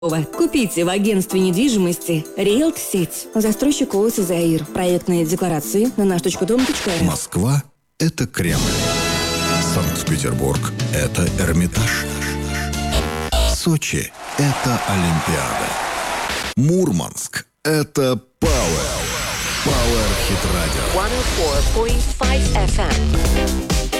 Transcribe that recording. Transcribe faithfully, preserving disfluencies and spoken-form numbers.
Купите в агентстве недвижимости «Риэлт-сеть». Застройщик ООО «Заир». Проектные декларации на наш точка дом точка эр. Москва – это Кремль. Санкт-Петербург – это Эрмитаж. Сочи – это Олимпиада. Мурманск – это Пауэр. Пауэр Хит Радио. сто четыре и пять эф эм.